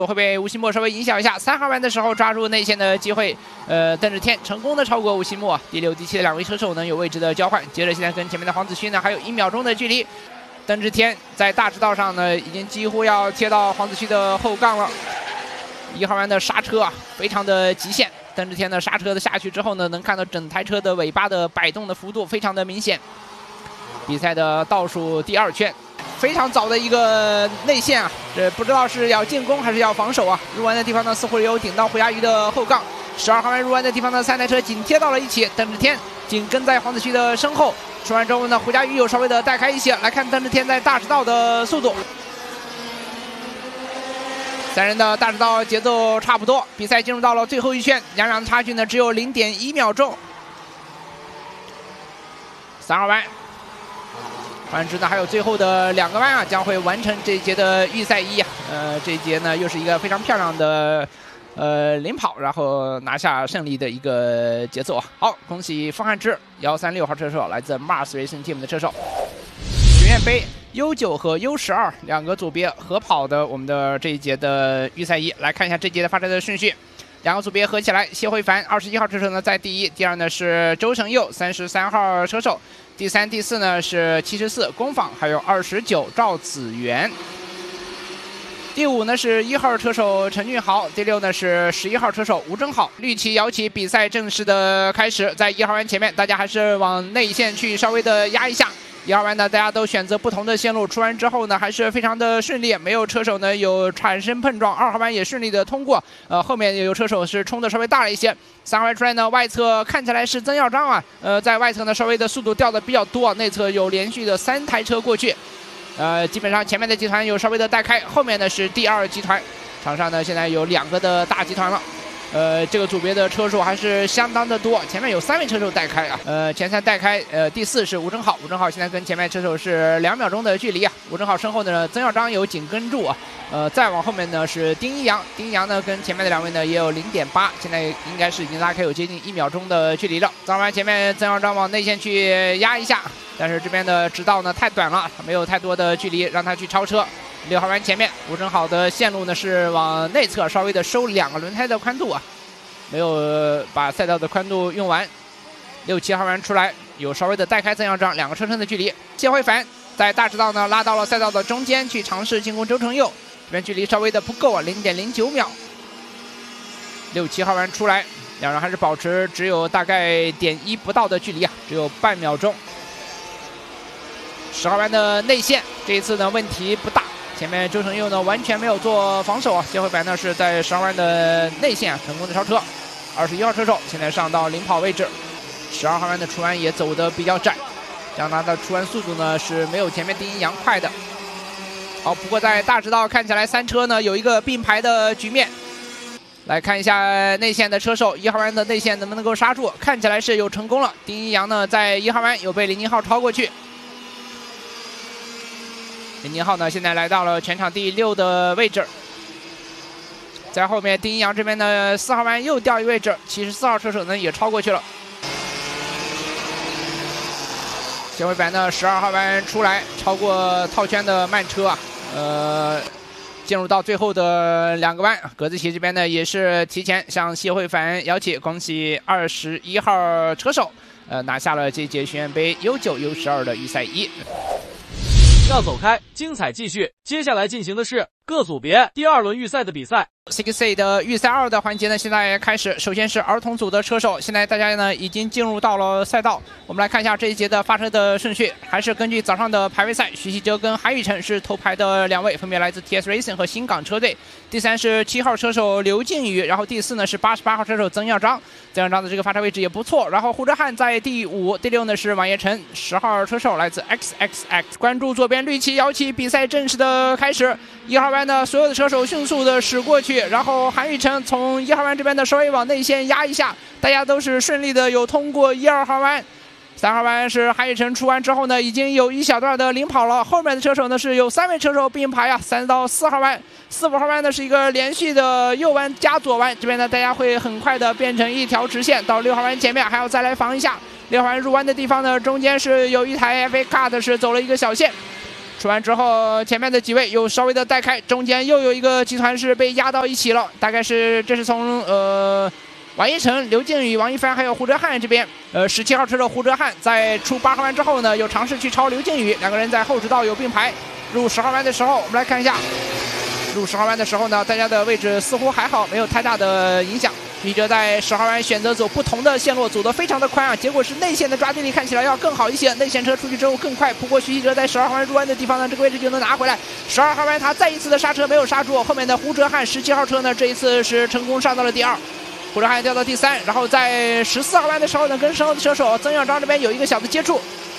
会被吴曦墨稍微影响一下。3号弯的时候抓住内线的机会，邓志天成功的超过吴曦墨。第6、第7的2位车手呢有位置的交换，接着现在跟前面的黄子勋呢还有1秒钟的距离。邓志天在大直道上呢已经几乎要贴到黄子勋的后杠了。1号弯的刹车啊非常的极限，邓志天的刹车的下去之后呢，能看到整台车的尾巴的摆动的幅度非常的明显。比赛的倒数第2圈。 非常早的一个内线啊，这不知道是要进攻还是要防守啊。入弯的地方呢，似乎有顶到胡佳瑜的后杠。12号弯入弯的地方呢，3台车紧贴到了一起。邓志天紧跟在黄子旭的身后。出弯之后呢，胡佳瑜有稍微的带开一些。来看邓志天在大直道的速度。3人的大直道节奏差不多。比赛进入到了最后一圈，两辆的差距呢只有0.1秒钟。3号弯。 换之呢，还有最后的2个弯啊，将会完成这一节的预赛1啊。这一节呢又是一个非常漂亮的领跑，然后拿下胜利的一个节奏啊。好，恭喜方汉之136号车手，来自 Mars Racing Team 的车手。学院杯 U9 和 U12 2个组别合跑的我们的这一节的预赛1，来看一下这节的发车的顺序。 2个组别合起来，谢慧凡21号车手呢在第1，第2呢是周成佑33号车手，第3、第4呢是74工坊，还有29赵子源。第5呢是1号车手陈俊豪，第6呢是11号车手吴正浩。绿旗摇旗，比赛正式的开始，在1号弯前面，大家还是往内线去稍微的压一下。 1号弯呢，大家都选择不同的线路，出弯之后呢，还是非常的顺利，没有车手呢有产生碰撞。2号弯也顺利的通过，后面有车手是冲的稍微大了一些。3号弯出来呢，外侧看起来是曾耀章啊，在外侧呢稍微的速度掉的比较多，内侧有连续的3台车过去，基本上前面的集团有稍微的带开，后面呢是第2集团，场上呢现在有2个的大集团了。 这个组别的车数还是相当的多，前面有3位车手带开啊，前3带开，第4是吴正浩，吴正浩现在跟前面车手是2秒钟的距离啊，吴正浩身后呢曾耀章有紧跟住啊，再往后面呢是丁一阳，丁一阳呢跟前面的2位呢也有0.8，现在应该是已经拉开有接近1秒钟的距离了。早晚前面曾耀章往内线去压一下，但是这边的直道呢太短了，没有太多的距离让他去超车。 6号弯前面，吴正好的线路呢是往内侧稍微的收2个轮胎的宽度啊，没有把赛道的宽度用完。6、7号弯出来有稍微的带开曾耀章2个车身的距离。谢慧凡在大直道呢拉到了赛道的中间去尝试进攻周成佑，这边距离稍微的不够啊，0.09秒。6、7号弯出来，两人还是保持只有大概0.1不到的距离啊，只有半秒钟。10号弯的内线这一次呢问题不大。 前面周成佑呢完全没有做防守啊，谢慧凡呢是在12弯的内线成功的超车。21号车手现在上到领跑位置，12号弯的出弯也走得比较窄，这样他的出弯速度呢是没有前面丁一阳快的。好，不过在大直道看起来3车呢有一个并排的局面。来看一下内线的车手，1号弯的内线能不能够刹住？看起来是有成功了。丁一阳呢在1号弯有被林宁浩超过去。 林宁浩呢，现在来到了全场第6的位置，在后面丁一阳这边的4号弯又掉一位置，74号车手呢也超过去了。谢慧凡呢12号弯出来，超过套圈的慢车啊，进入到最后的2个弯，葛子琪这边呢也是提前向谢慧凡摇旗，恭喜21号车手，拿下了这届学院杯 U9、U12的预赛1。 要走开，精彩继续。接下来进行的是各组别第2轮预赛的比赛。 6A 的预赛2的环节呢，现在开始。首先是儿童组的车手，现在大家呢已经进入到了赛道。我们来看一下这一节的发车的顺序，还是根据早上的排位赛，徐熙哲跟韩宇辰是头排的2位，分别来自 TS Racing 和新港车队。第3是7号车手刘靖宇，然后第4呢是88号车手曾耀章。曾耀章的这个发车位置也不错。然后胡哲瀚在第5，第6呢是王叶晨，10号车手来自 XXX。关注左边绿旗摇旗，比赛正式的开始。1号弯呢，所有的车手迅速的驶过去，然后韩宇辰从1号弯这边的稍微往内线压一下，大家都是顺利的有通过1、2号弯。3号弯是韩宇辰出弯之后呢，已经有一小段的领跑了，后面的车手呢是有3位车手并排啊，3到4号弯，4、5号弯呢是一个连续的右弯加左弯，这边呢大家会很快的变成一条直线，到6号弯前面还要再来防一下。6号弯入弯的地方呢，中间是有一台 FA Cut 是走了一个小线。 出完之后，前面的几位又稍微的带开，中间又有一个集团是被压到一起了，大概是这是从王一晨、刘靖宇、王一帆还有胡哲瀚这边，17号车的胡哲瀚在出8号弯之后呢，又尝试去超刘靖宇，两个人在后直道有并排。入10号弯的时候，我们来看一下，入10号弯的时候呢，大家的位置似乎还好，没有太大的影响。皮哲在10号弯选择走不同的线路，走得非常的宽啊，结果是内线的抓地力看起来要更好一些，内线车出去之后更快。不过徐希哲在12号弯入弯的地方呢，这个位置就能拿回来。12号弯他再一次的刹车没有刹住，后面的胡哲瀚17号车呢，这一次是成功上到了第2。胡哲瀚掉到第3，然后在14号弯的时候呢，跟身后的车手曾耀章这边有一个小的接触，